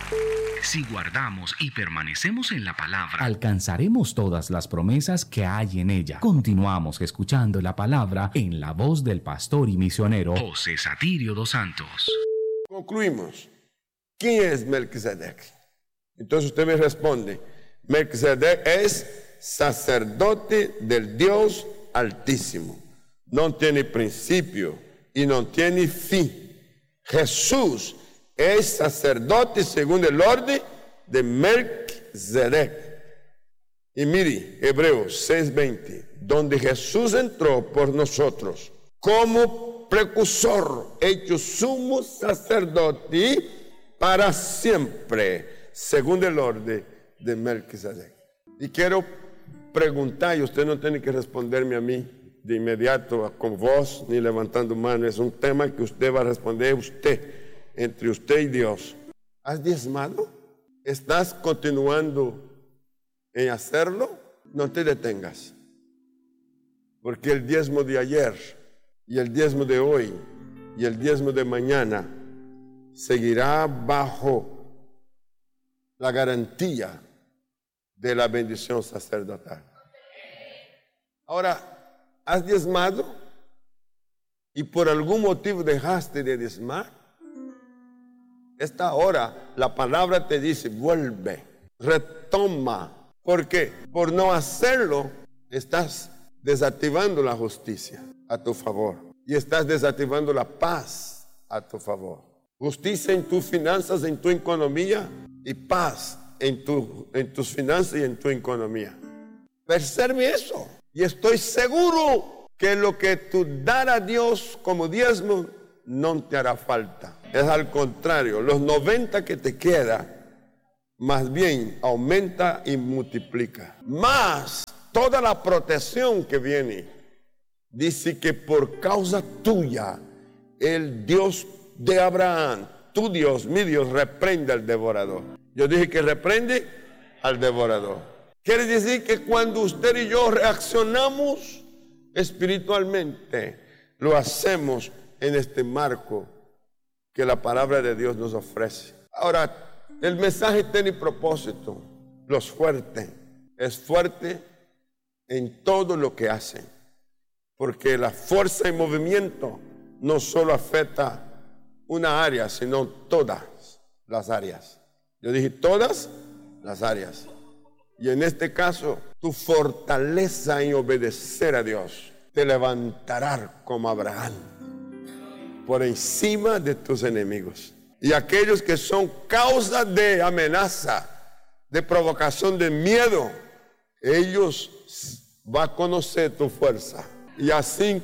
Si guardamos y permanecemos en la palabra, alcanzaremos todas las promesas que hay en ella. Continuamos escuchando la palabra en la voz del pastor y misionero José Satirio dos Santos. Concluimos. ¿Quién es Melquisedec? Entonces usted me responde: Melquisedec es sacerdote del Dios Altísimo. No tiene principio y no tiene fin. Jesús es sacerdote según el orden de Melquisedec. Y mire, Hebreos 6:20, donde Jesús entró por nosotros como precursor, hecho sumo sacerdote para siempre, según el orden de Melquisedec. Y quiero preguntar, y usted no tiene que responderme a mí de inmediato con voz ni levantando mano, es un tema que usted va a responder usted, entre usted y Dios. ¿Has diezmado? ¿Estás continuando en hacerlo? No te detengas, porque el diezmo de ayer y el diezmo de hoy y el diezmo de mañana seguirá bajo la garantía de la bendición sacerdotal. Ahora, ¿has diezmado y por algún motivo dejaste de diezmar? Esta hora la palabra te dice: vuelve, retoma. ¿Por qué? Por no hacerlo, estás desactivando la justicia a tu favor y estás desactivando la paz a tu favor. Justicia en tus finanzas, en tu economía, y paz en tus finanzas y en tu economía. Percibe eso, y estoy seguro que lo que tú das a Dios como diezmo no te hará falta. Es al contrario, los 90 que te queda, más bien aumenta y multiplica. Más toda la protección que viene. Dice que por causa tuya, el Dios de Abraham, tu Dios, mi Dios, reprende al devorador. Yo dije que reprende al devorador. Quiere decir que cuando usted y yo reaccionamos espiritualmente, lo hacemos en este marco que la palabra de Dios nos ofrece. Ahora, el mensaje tiene propósito. Los fuertes es fuerte en todo lo que hacen, porque la fuerza en movimiento no solo afecta una área, sino todas las áreas. Yo dije todas las áreas. Y en este caso, tu fortaleza en obedecer a Dios te levantará como Abraham por encima de tus enemigos. Y aquellos que son causa de amenaza, de provocación, de miedo, ellos van a conocer tu fuerza. Y así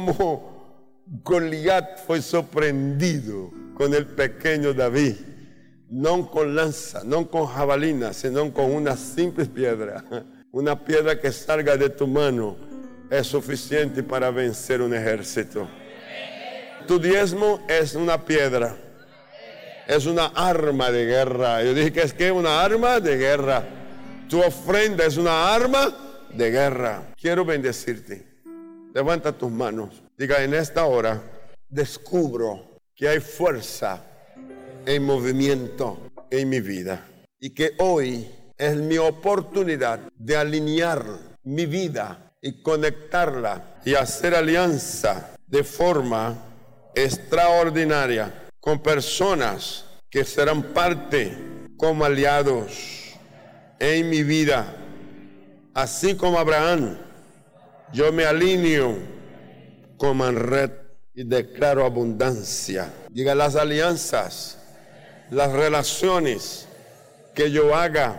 como Goliat fue sorprendido con el pequeño David, no con lanza, no con jabalina, sino con una simple piedra. Una piedra que salga de tu mano es suficiente para vencer un ejército. Tu diezmo es una piedra, es una arma de guerra. Yo dije que es una arma de guerra. Tu ofrenda es una arma de guerra. Quiero bendecirte. Levanta tus manos. Diga: en esta hora descubro que hay fuerza en movimiento en mi vida, y que hoy es mi oportunidad de alinear mi vida y conectarla y hacer alianza de forma extraordinaria con personas que serán parte como aliados en mi vida. Así como Abraham, yo me alineo con Manred y declaro abundancia. Diga: las alianzas, las relaciones que yo haga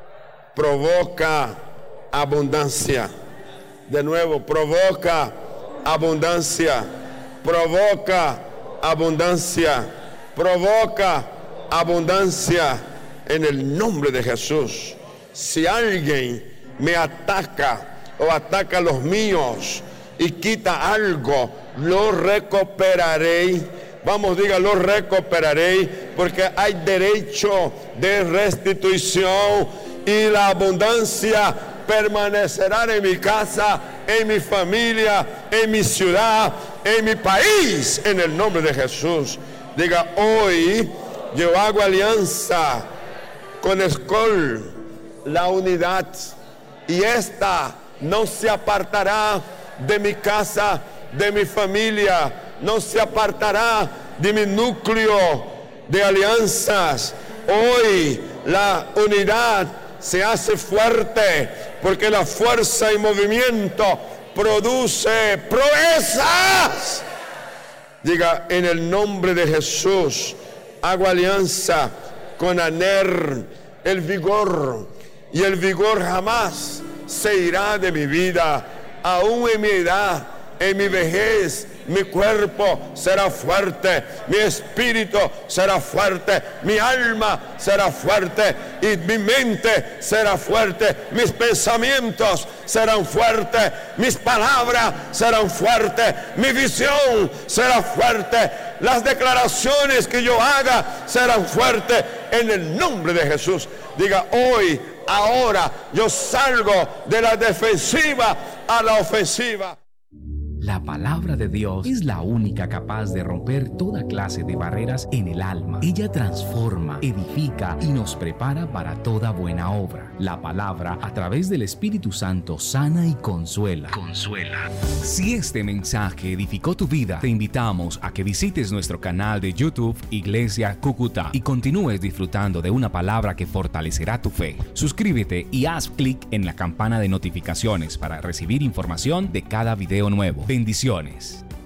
provoca abundancia. De nuevo, provoca abundancia, provoca abundancia, provoca abundancia en el nombre de Jesús. Si alguien me ataca o ataca a los míos y quita algo, lo recuperaré. Vamos, diga: lo recuperaré, porque hay derecho de restitución, y la abundancia permanecerá en mi casa, en mi familia, en mi ciudad, en mi país, en el nombre de Jesús. Diga: hoy Yo hago alianza con Escol, la unidad, y esta no se apartará de mi casa, de mi familia, no se apartará de mi núcleo de alianzas. Hoy la unidad se hace fuerte porque la fuerza y movimiento produce proezas. Diga: en el nombre de Jesús hago alianza con Aner, el vigor, y el vigor jamás se irá de mi vida. Aún en mi edad, en mi vejez, mi cuerpo será fuerte, mi espíritu será fuerte, mi alma será fuerte y mi mente será fuerte, mis pensamientos serán fuertes, mis palabras serán fuertes, mi visión será fuerte, las declaraciones que yo haga serán fuertes en el nombre de Jesús. Diga: hoy, ahora, yo salgo de la defensiva a la ofensiva. La palabra de Dios es la única capaz de romper toda clase de barreras en el alma. Ella transforma, edifica y nos prepara para toda buena obra. La palabra, a través del Espíritu Santo, sana y consuela. Si este mensaje edificó tu vida, te invitamos a que visites nuestro canal de YouTube Iglesia Cúcuta y continúes disfrutando de una palabra que fortalecerá tu fe. Suscríbete y haz clic en la campana de notificaciones para recibir información de cada video nuevo. Bendiciones.